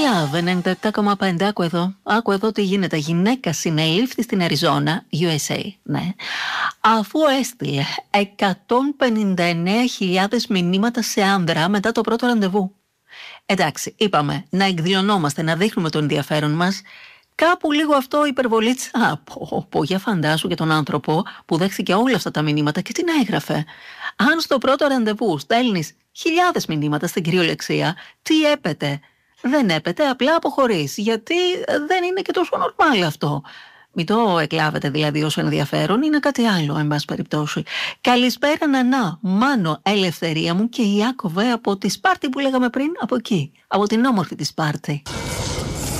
Love 97,5. Άκου εδώ τι γίνεται. Γυναίκα συνελήφθη στην Αριζόνα, USA, ναι, αφού έστειλε 159.000 μηνύματα σε άνδρα μετά το πρώτο ραντεβού. Εντάξει, είπαμε να εκδηλωνόμαστε, να δείχνουμε το ενδιαφέρον μας. Κάπου λίγο αυτό υπερβολή. Για φαντάσου και τον άνθρωπο που δέχθηκε όλα αυτά τα μηνύματα και τι να έγραφε. Αν στο πρώτο ραντεβού στέλνεις χιλιάδες μηνύματα στην κυριολεξία, τι έπεται? Δεν έπεται, απλά αποχωρείς, γιατί δεν είναι και τόσο νορμάλ αυτό. Μην το εκλάβετε δηλαδή ως ενδιαφέρον, είναι κάτι άλλο, εν πάση περιπτώσει. Καλησπέρα Νανά, Μάνο, Ελευθερία μου και Ιάκωβε από τη Σπάρτη που λέγαμε πριν, από εκεί, από την όμορφη τη Σπάρτη.